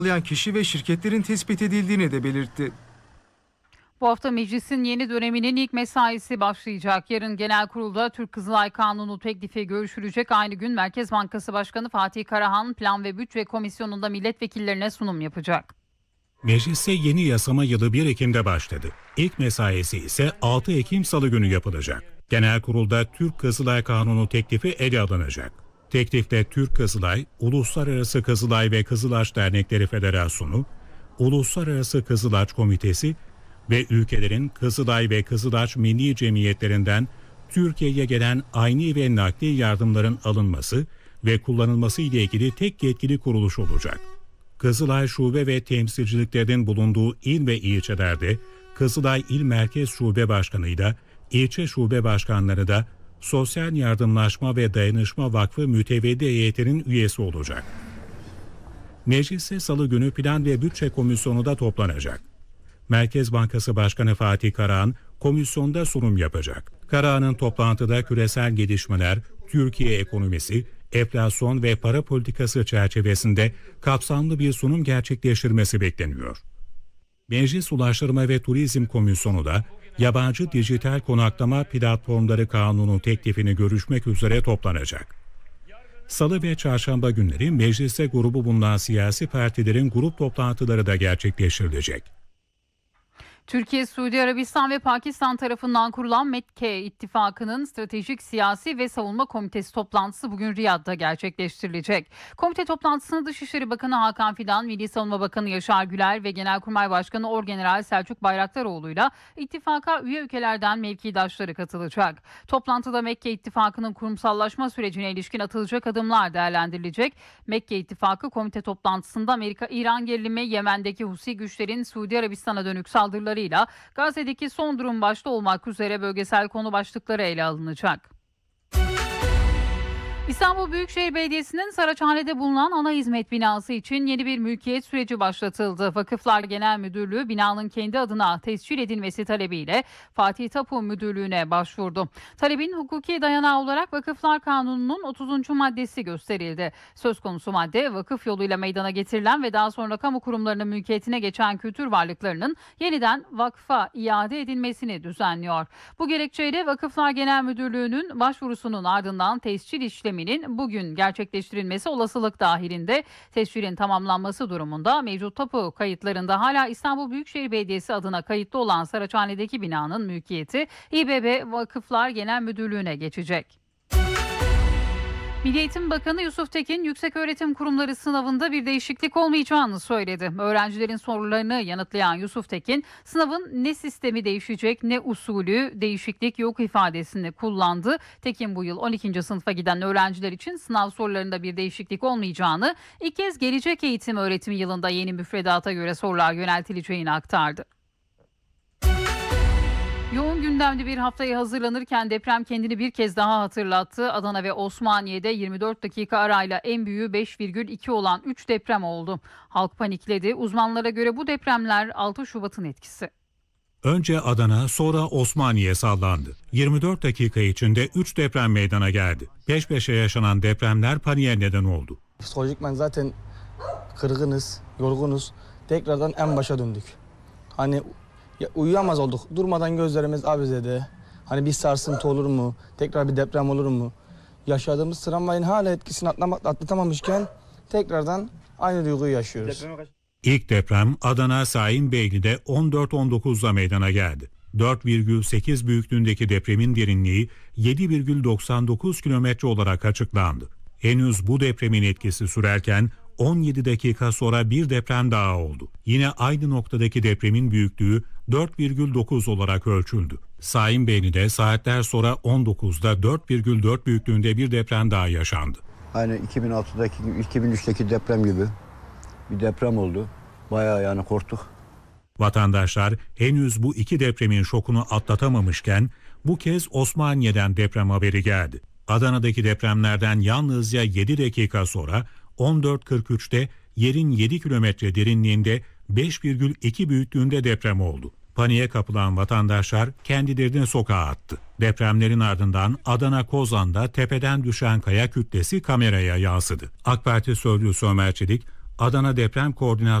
kişi ve şirketlerin tespit edildiğini de belirtti. Bu hafta meclisin yeni döneminin ilk mesaisi başlayacak. Yarın genel kurulda Türk Kızılay Kanunu teklifi görüşülecek. Aynı gün Merkez Bankası Başkanı Fatih Karahan Plan ve Bütçe Komisyonu'nda milletvekillerine sunum yapacak. Mecliste yeni yasama yılı 1 Ekim'de başladı. İlk mesaisi ise 6 Ekim Salı günü yapılacak. Genel kurulda Türk Kızılay Kanunu teklifi ele alınacak. Teklifte Türk Kızılay, Uluslararası Kızılay ve Kızılaç Dernekleri Federasyonu, Uluslararası Kızılaç Komitesi ve ülkelerin Kızılay ve Kızılaç Milli Cemiyetlerinden Türkiye'ye gelen ayni ve nakdi yardımların alınması ve kullanılması ile ilgili tek yetkili kuruluş olacak. Kızılay Şube ve temsilciliklerinin bulunduğu il ve ilçelerde Kızılay İl Merkez Şube Başkanı'yla ilçe şube başkanları da Sosyal Yardımlaşma ve Dayanışma Vakfı mütevelli heyetinin üyesi olacak. Mecliste Salı günü Plan ve Bütçe Komisyonu da toplanacak. Merkez Bankası Başkanı Fatih Karahan komisyonda sunum yapacak. Karahan'ın toplantıda küresel gelişmeler, Türkiye ekonomisi, enflasyon ve para politikası çerçevesinde kapsamlı bir sunum gerçekleştirmesi bekleniyor. Meclis Ulaştırma ve Turizm Komisyonu da yabancı dijital konaklama platformları kanunu teklifini görüşmek üzere toplanacak. Salı ve çarşamba günleri mecliste grubu bulunan siyasi partilerin grup toplantıları da gerçekleştirilecek. Türkiye, Suudi Arabistan ve Pakistan tarafından kurulan Mekke İttifakı'nın Stratejik Siyasi ve Savunma Komitesi toplantısı bugün Riyad'da gerçekleştirilecek. Komite toplantısını Dışişleri Bakanı Hakan Fidan, Milli Savunma Bakanı Yaşar Güler ve Genelkurmay Başkanı Orgeneral Selçuk Bayraktaroğlu'yla ittifaka üye ülkelerden mevkidaşları katılacak. Toplantıda Mekke İttifakı'nın kurumsallaşma sürecine ilişkin atılacak adımlar değerlendirilecek. Mekke İttifakı komite toplantısında Amerika-İran gerilimi, Yemen'deki Husi güçlerin Suudi Arabistan'a dönük saldırıları Gazze'deki son durum başta olmak üzere bölgesel konu başlıkları ele alınacak. İstanbul Büyükşehir Belediyesi'nin Saraçhane'de bulunan ana hizmet binası için yeni bir mülkiyet süreci başlatıldı. Vakıflar Genel Müdürlüğü binanın kendi adına tescil edilmesi talebiyle Fatih Tapu Müdürlüğü'ne başvurdu. Talebin hukuki dayanağı olarak Vakıflar Kanunu'nun 30. maddesi gösterildi. Söz konusu madde vakıf yoluyla meydana getirilen ve daha sonra kamu kurumlarının mülkiyetine geçen kültür varlıklarının yeniden vakfa iade edilmesini düzenliyor. Bu gerekçeyle Vakıflar Genel Müdürlüğü'nün başvurusunun ardından tescil işleminin bugün gerçekleştirilmesi olasılık dahilinde. Tescilin tamamlanması durumunda mevcut tapu kayıtlarında hala İstanbul Büyükşehir Belediyesi adına kayıtlı olan Saraçhane'deki binanın mülkiyeti İBB Vakıflar Genel Müdürlüğü'ne geçecek. Milli Eğitim Bakanı Yusuf Tekin, yükseköğretim kurumları sınavında bir değişiklik olmayacağını söyledi. Öğrencilerin sorularını yanıtlayan Yusuf Tekin, sınavın ne sistemi değişecek ne usulü değişiklik yok ifadesini kullandı. Tekin bu yıl 12. sınıfa giden öğrenciler için sınav sorularında bir değişiklik olmayacağını, ilk kez gelecek eğitim öğretim yılında yeni müfredata göre sorular yöneltileceğini aktardı. Yoğun gündemli bir haftaya hazırlanırken deprem kendini bir kez daha hatırlattı. Adana ve Osmaniye'de 24 dakika arayla en büyüğü 5,2 olan 3 deprem oldu. Halk panikledi. Uzmanlara göre bu depremler 6 Şubat'ın etkisi. Önce Adana, sonra Osmaniye sallandı. 24 dakika içinde 3 deprem meydana geldi. Peş peşe yaşanan depremler paniğe neden oldu. Psikolojikmen zaten kırgınız, yorgunuz. Tekrardan en başa döndük. Hani uyuyamaz olduk. Durmadan gözlerimiz abizede. Hani bir sarsıntı olur mu? Tekrar bir deprem olur mu? Yaşadığımız travmanın hala etkisini atlatamamışken tekrardan aynı duyguyu yaşıyoruz. İlk deprem Adana Saimbeyli'de 14.19'da meydana geldi. 4,8 büyüklüğündeki depremin derinliği 7,99 kilometre olarak açıklandı. Henüz bu depremin etkisi sürerken 17 dakika sonra bir deprem daha oldu. Yine aynı noktadaki depremin büyüklüğü 4,9 olarak ölçüldü. Saimbeyli'de saatler sonra 19'da 4,4 büyüklüğünde bir deprem daha yaşandı. Aynı 2006'daki, 2003'teki deprem gibi bir deprem oldu. Bayağı yani korktuk. Vatandaşlar henüz bu iki depremin şokunu atlatamamışken bu kez Osmaniye'den deprem haberi geldi. Adana'daki depremlerden yalnızca 7 dakika sonra 14.43'te yerin 7 kilometre derinliğinde 5,2 büyüklüğünde deprem oldu. Paniğe kapılan vatandaşlar kendilerini sokağa attı. Depremlerin ardından Adana Kozan'da tepeden düşen kaya kütlesi kameraya yansıdı. AK Parti sözcüsü Ömer Çelik, Adana Deprem Koordinasyon